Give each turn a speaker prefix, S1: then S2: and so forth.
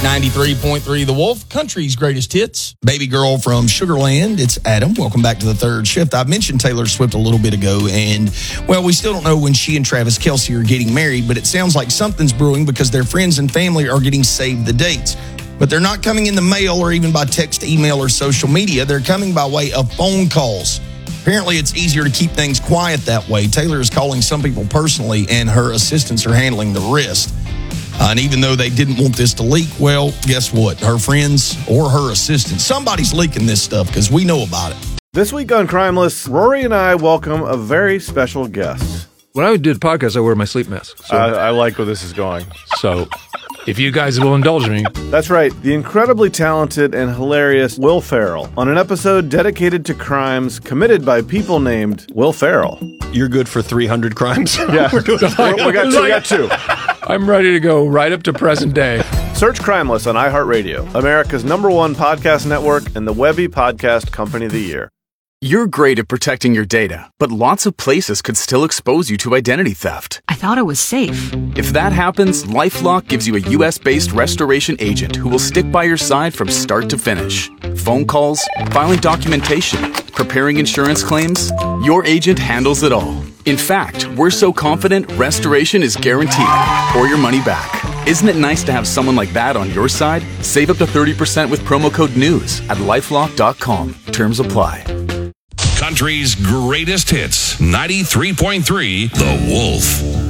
S1: 93.3 The Wolf, country's greatest hits.
S2: Baby girl from Sugarland, it's Adam. Welcome back to the third shift. I mentioned Taylor Swift a little bit ago, and, well, we still don't know when she and Travis Kelce are getting married, but it sounds like something's brewing because their friends and family are getting saved the dates. But they're not coming in the mail or even by text, email, or social media. They're coming by way of phone calls. Apparently, it's easier to keep things quiet that way. Taylor is calling some people personally, and her assistants are handling the rest. And even though they didn't want this to leak, well, guess what? Her friends or her assistants, somebody's leaking this stuff because we know about it.
S3: This week on Crimeless, Rory and I welcome a very special guest.
S4: When I do the podcast, I wear my sleep mask. So,
S3: I like where this is going.
S4: So, if you guys will indulge me.
S3: That's right, the incredibly talented and hilarious Will Ferrell on an episode dedicated to crimes committed by people named Will Ferrell.
S5: You're good for 300 crimes?
S3: Yeah, we got two.
S4: I'm ready to go right up to present day.
S3: Search Crimeless on iHeartRadio, America's #1 podcast network and the Webby Podcast Company of the Year.
S6: You're great at protecting your data, but lots of places could still expose you to identity theft.
S7: I thought it was safe.
S6: If that happens, LifeLock gives you a U.S.-based restoration agent who will stick by your side from start to finish. Phone calls, filing documentation, preparing insurance claims, your agent handles it all. In fact, we're so confident restoration is guaranteed or your money back. Isn't it nice to have someone like that on your side? Save up to 30% with promo code NEWS at LifeLock.com. Terms apply.
S8: Country's greatest hits, 93.3 The Wolf.